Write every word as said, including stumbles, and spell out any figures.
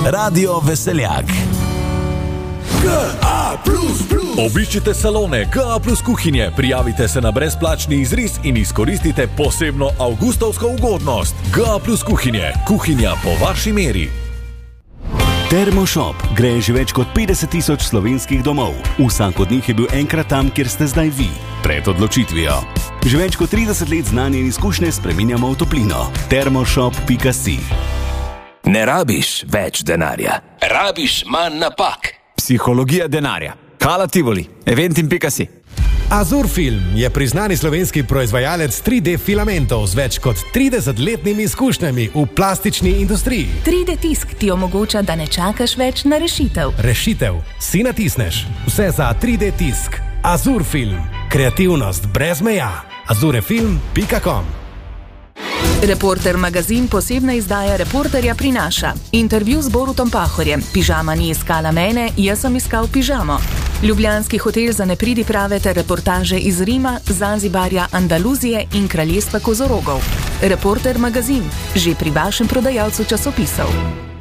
Radio Veseljak. G A plus plus. Obiščite salone G A plus kuhinje, prijavite se na brezplačni izris in izkoristite posebno avgustovsko ugodnost. G A plus kuhinje, kuhinja po vaši meri. Termoshop gre že več kot petdeset tisoč slovenskih domov. Vsak od njih je bil enkrat tam, kjer ste zdaj vi, pred odločitvijo. Že več kot trideset let znanje in izkušnje spreminjamo v toplino. termoshop pika si. Ne rabiš več denarja, rabiš manj napak. Psihologija denarja. Hala Tivoli, eventim pika si. Azurfilm je priznani slovenski proizvajalec tri D filamentov z več kot tridesetletnimi izkušnjami v plastični industriji. tri D tisk ti omogoča, da ne čakaš več na rešitev. Rešitev si natisneš. Vse za tri D tisk. Azurfilm. Kreativnost brez meja. azurefilm pika com. Reporter magazin posebna izdaja Reporterja prinaša. Intervju z Borutom Pahorjem. Pižama ni iskala mene, jaz sem iskal pižamo. Ljubljanski hotel za nepridiprave ter reportaže iz Rima, Zanzibarja, Andaluzije in kraljestva kozorogov. Reporter magazin, že pri vašem prodajalcu časopisov.